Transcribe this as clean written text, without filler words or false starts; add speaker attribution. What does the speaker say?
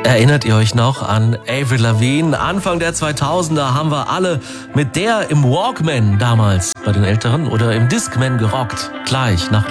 Speaker 1: Erinnert ihr euch noch an Avril Lavigne? Anfang der 2000er haben wir alle mit der im Walkman damals bei den Älteren oder im Discman gerockt. Gleich nach